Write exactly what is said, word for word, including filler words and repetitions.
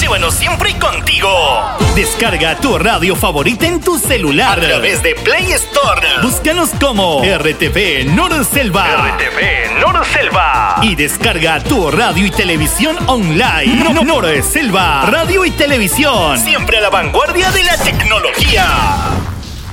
Llévanos siempre contigo. Descarga tu radio favorita en tu celular a través de Play Store. Búscanos como R T V Norselva. R T V Norselva. Y descarga tu radio y televisión online. No, Norselva. Radio y televisión. Siempre a la vanguardia de la tecnología.